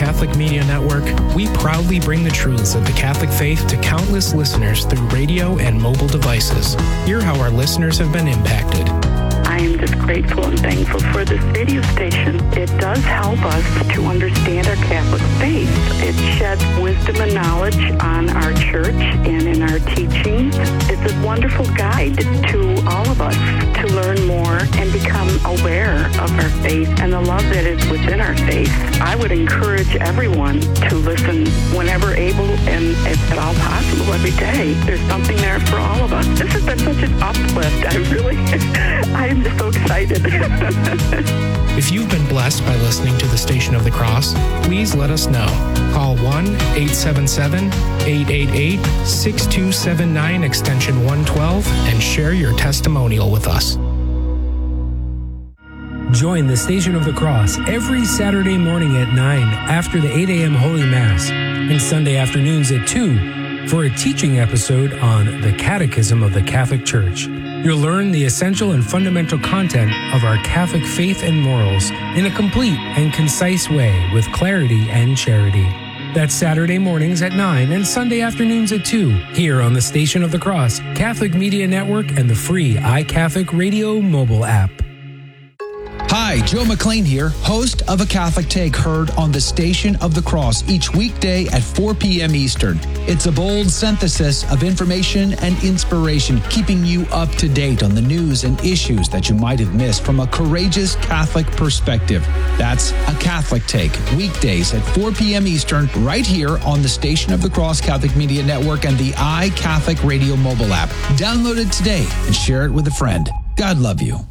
Catholic Media Network, we proudly bring the truths of the Catholic faith to countless listeners through radio and mobile devices. Hear how our listeners have been impacted. I am just grateful and thankful for this radio station. It does help us to understand our Catholic faith. It sheds wisdom and knowledge on our church and in our teachings. It's a wonderful guide to all of us to learn more and become aware of our faith and the love that is within our faith. I would encourage everyone to listen whenever able and if at all possible every day. There's something there for all of us. This has been such an uplift. I'm just so excited. If you've been blessed by listening to the Station of the Cross, please let us know. Call 1-877-888-6279 extension 112 and share your testimonial with us. Join the Station of the Cross every Saturday morning at 9 after the 8 a.m. Holy Mass and Sunday afternoons at 2 for a teaching episode on the Catechism of the Catholic Church. You'll learn the essential and fundamental content of our Catholic faith and morals in a complete and concise way with clarity and charity. That's Saturday mornings at 9 and Sunday afternoons at 2 here on the Station of the Cross, Catholic Media Network, and the free iCatholic Radio mobile app. Hi, Joe McLean here, host of A Catholic Take, heard on the Station of the Cross each weekday at 4 p.m. Eastern. It's a bold synthesis of information and inspiration, keeping you up to date on the news and issues that you might have missed from a courageous Catholic perspective. That's A Catholic Take, weekdays at 4 p.m. Eastern, right here on the Station of the Cross Catholic Media Network and the iCatholic Radio mobile app. Download it today and share it with a friend. God love you.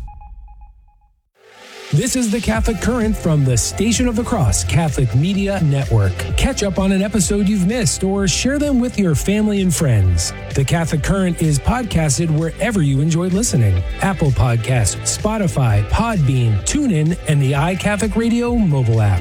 This is the Catholic Current from the Station of the Cross Catholic Media Network. Catch up on an episode you've missed or share them with your family and friends. The Catholic Current is podcasted wherever you enjoy listening. Apple Podcasts, Spotify, Podbean, TuneIn, and the iCatholic Radio mobile app.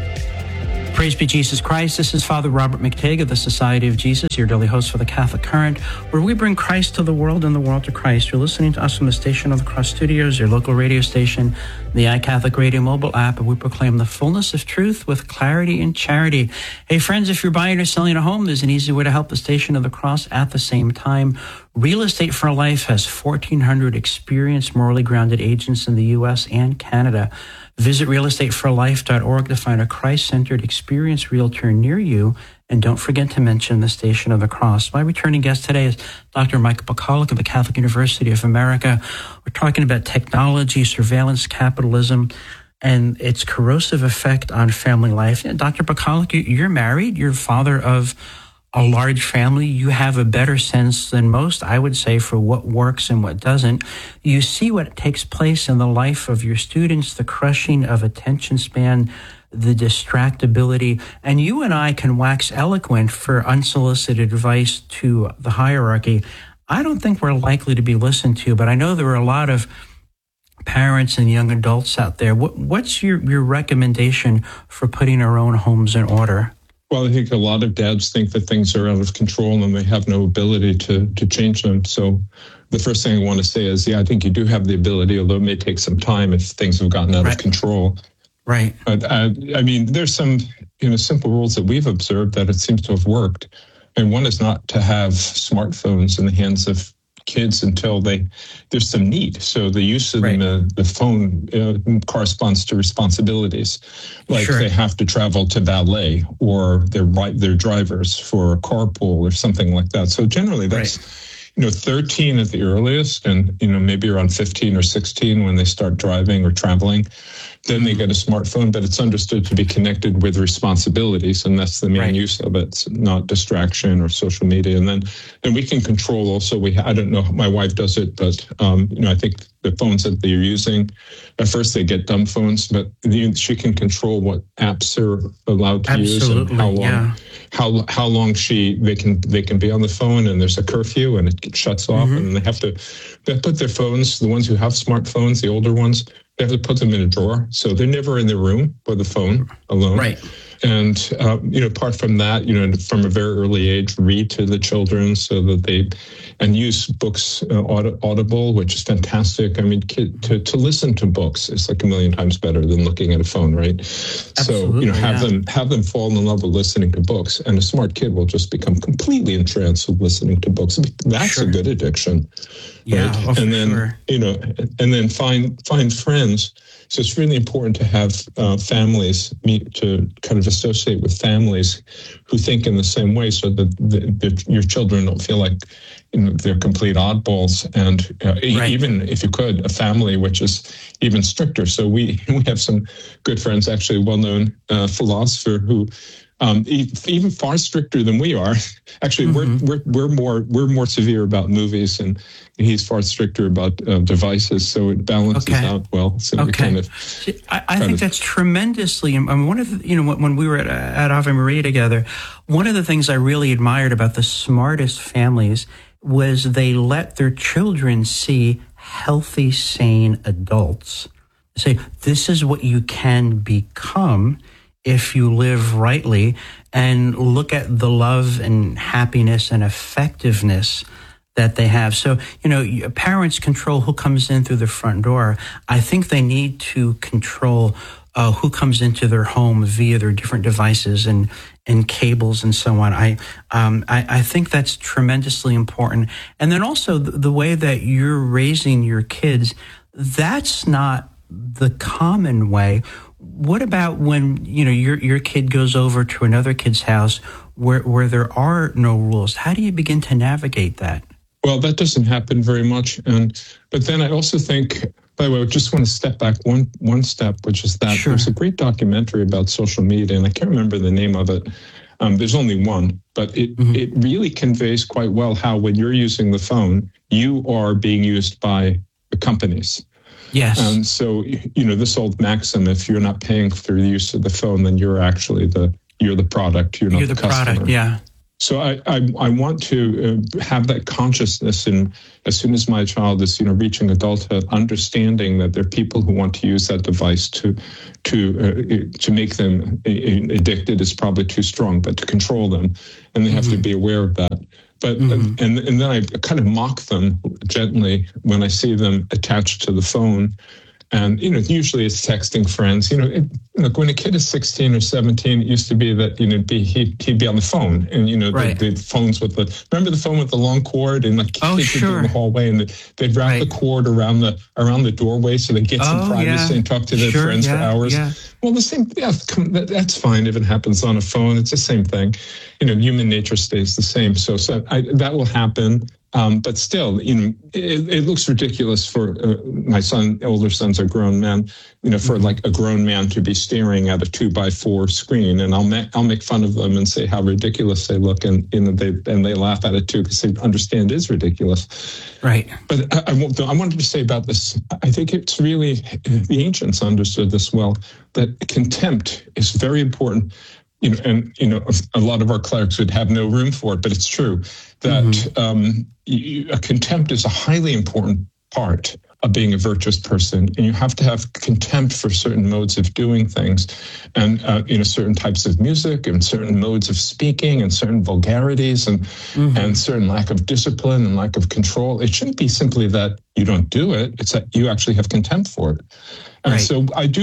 Praise be Jesus Christ. This is Father Robert McTague of the Society of Jesus, your daily host for the Catholic Current, where we bring Christ to the world and the world to Christ. You're listening to us from the Station of the Cross Studios, your local radio station, the iCatholic Radio mobile app, and we proclaim the fullness of truth with clarity and charity. Hey, friends, if you're buying or selling a home, there's an easy way to help the Station of the Cross at the same time. Real Estate for Life has 1,400 experienced, morally grounded agents in the U.S. and Canada. Visit realestateforlife.org to find a Christ-centered, experienced realtor near you. And don't forget to mention the Station of the Cross. My returning guest today is Dr. Michael Pachalik of the Catholic University of America. We're talking about technology, surveillance, capitalism, and its corrosive effect on family life. Dr. Pachalik, you're married. You're father of a large family. You have a better sense than most, I would say, for what works and what doesn't. You see what takes place in the life of your students, the crushing of attention span, the distractibility, and you and I can wax eloquent for unsolicited advice to the hierarchy. I don't think we're likely to be listened to, but I know there are a lot of parents and young adults out there. What's your recommendation for putting our own homes in order? Well, I think a lot of dads think that things are out of control and they have no ability to change them. So the first thing I want to say is, I think you do have the ability, although it may take some time if things have gotten out of control. Right. But I mean, there's some simple rules that we've observed that it seems to have worked. And one is not to have smartphones in the hands of kids until there's some need. So the use of the phone corresponds to responsibilities, like they have to travel to ballet or they're drivers for a carpool or something like that. So generally that's 13 at the earliest, and maybe around 15 or 16 when they start driving or traveling. Then they get a smartphone, but it's understood to be connected with responsibilities, and that's the main use of it. It's not distraction or social media. And then we can control also. I don't know, my wife does it, but I think the phones that they're using, at first they get dumb phones, but she can control what apps are allowed to use and how long. How long they can be on the phone, and there's a curfew and it shuts off, and they put their phones, the ones who have smartphones, the older ones, they have to put them in a drawer. So they're never in the room with the phone alone. Right. And, apart from that, from a very early age, read to the children so that and use books, Audible, which is fantastic. I mean, to listen to books is like a million times better than looking at a phone, right? Absolutely, so, have them fall in love with listening to books, and a smart kid will just become completely entranced with listening to books. That's a good addiction. Yeah, right? And then, and then find friends. So it's really important to have families to kind of associate with families who think in the same way, so that your children don't feel like they're complete oddballs. And even if you could, a family which is even stricter. So we have some good friends, actually, a well-known philosopher who. Even far stricter than we are. Actually, we're more severe about movies, and he's far stricter about devices. So it balances out well. So we kind of. I think that's tremendously. I mean, one of the, when we were at Ave Maria together, one of the things I really admired about the smartest families was they let their children see healthy, sane adults. Say, this is what you can become if you live rightly, and look at the love and happiness and effectiveness that they have. So, parents control who comes in through the front door. I think they need to control who comes into their home via their different devices and cables and so on. I think that's tremendously important. And then also the way that you're raising your kids, that's not the common way. What about when, your kid goes over to another kid's house where there are no rules? How do you begin to navigate that? Well, that doesn't happen very much. But then I also think, by the way, I just want to step back one step, which is that there's a great documentary about social media, and I can't remember the name of it. There's only one, but it really conveys quite well how when you're using the phone, you are being used by the companies. Yes. And so, this old maxim, if you're not paying for the use of the phone, then you're actually you're the product, you're not the customer. Product, yeah. So I want to have that consciousness, and as soon as my child is reaching adulthood, understanding that there are people who want to use that device to make them addicted is probably too strong, but to control them, and they have to be aware of that. But and then I kind of mock them gently when I see them attached to the phone. And, usually it's texting friends. When a kid is 16 or 17, it used to be that, he'd be on the phone. And, the phones remember the phone with the long cord? And kids would be in the hallway, and they'd wrap the cord around the doorway so they get some privacy and talk to their friends for hours. Yeah. Well, the same, that's fine if it happens on a phone. It's the same thing. Human nature stays the same. So that will happen. But still, it looks ridiculous for my older sons are grown men, for like a grown man to be staring at a 2x4 screen, and I'll make fun of them and say how ridiculous they look, and they laugh at it too because they understand it is ridiculous. Right. But I wanted to say about this. I think it's really the ancients understood this well, that contempt is very important. A lot of our clerics would have no room for it, but it's true that a contempt is a highly important part of being a virtuous person, and you have to have contempt for certain modes of doing things, and certain types of music, and certain modes of speaking, and certain vulgarities, and certain lack of discipline and lack of control. It shouldn't be simply that you don't do it; it's that you actually have contempt for it. And so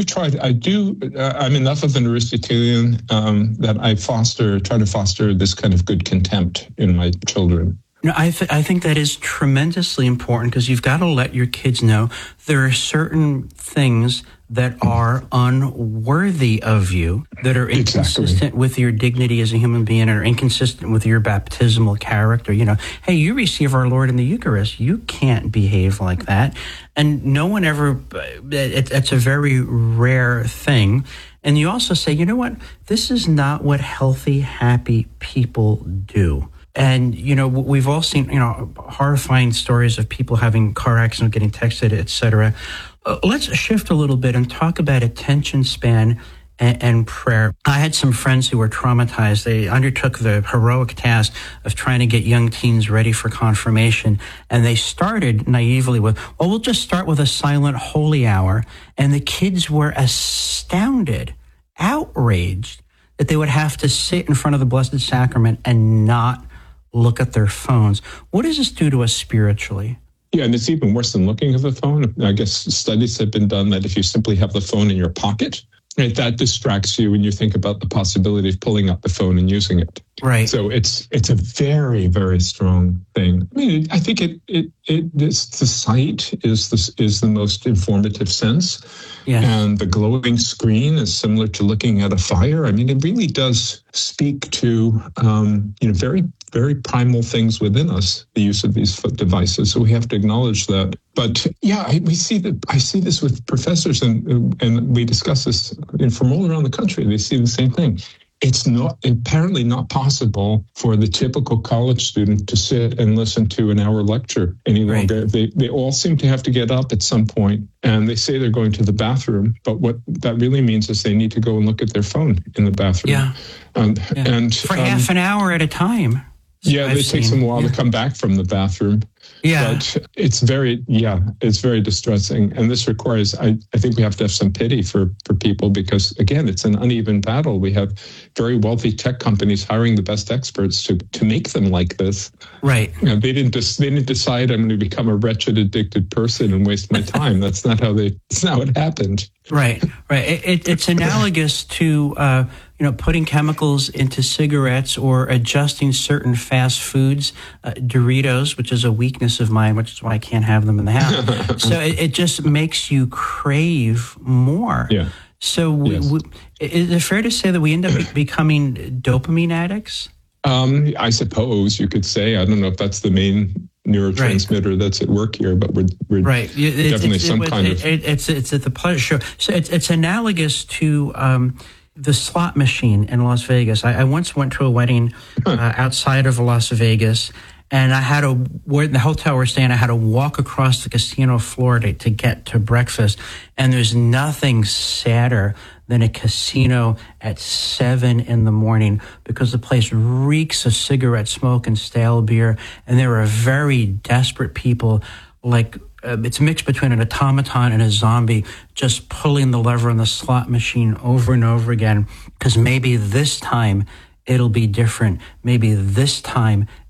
I'm enough of an Aristotelian that I try to foster this kind of good contempt in my children. I think that is tremendously important, because you've got to let your kids know there are certain things that are unworthy of you, that are inconsistent with your dignity as a human being, and are inconsistent with your baptismal character. Hey, you receive our Lord in the Eucharist. You can't behave like that. And no one ever, it's a very rare thing. And you also say, you know what? This is not what healthy, happy people do. And, we've all seen, horrifying stories of people having car accidents, getting texted, et cetera. Let's shift a little bit and talk about attention span and prayer. I had some friends who were traumatized. They undertook the heroic task of trying to get young teens ready for confirmation. And they started naively with, we'll just start with a silent holy hour. And the kids were astounded, outraged, that they would have to sit in front of the Blessed Sacrament and not look at their phones. What does this do to us spiritually? Yeah, and it's even worse than looking at the phone. I guess studies have been done that if you simply have the phone in your pocket, right, that distracts you when you think about the possibility of pulling up the phone and using it. Right. So it's a very, very strong thing. I mean, I think the sight is the most informative sense. Yes. And the glowing screen is similar to looking at a fire. I mean, it really does speak to very, very primal things within us, the use of these devices. So we have to acknowledge that. But yeah, I see this with professors, and we discuss this from all around the country. They see the same thing. It's apparently not possible for the typical college student to sit and listen to an hour lecture any longer. Right. They all seem to have to get up at some point, and they say they're going to the bathroom, but what that really means is they need to go and look at their phone in the bathroom. Yeah. And for half an hour at a time. Yeah, it takes them a while to come back from the bathroom. Yeah. But it's very distressing. And this requires, I think we have to have some pity for people because, again, it's an uneven battle. We have very wealthy tech companies hiring the best experts to make them like this. Right. They didn't decide I'm going to become a wretched, addicted person and waste my time. That's not what happened. Right. It's analogous to putting chemicals into cigarettes or adjusting certain fast foods, Doritos, which is a weakness of mine, which is why I can't have them in the house. So it just makes you crave more. Yeah. So is it fair to say that we end up becoming dopamine addicts? I suppose you could say. I don't know if that's the main neurotransmitter that's at work here, but we're definitely some kind of... It's at the pleasure show. So it's analogous to... the slot machine in Las Vegas. I once went to a wedding outside of Las Vegas, and we're in the hotel we're staying, I had to walk across the casino floor to get to breakfast. And there's nothing sadder than a casino at 7 a.m. because the place reeks of cigarette smoke and stale beer. And there are very desperate people, like it's mixed between an automaton and a zombie, just pulling the lever on the slot machine over and over again, because maybe this time it'll be different. Maybe this time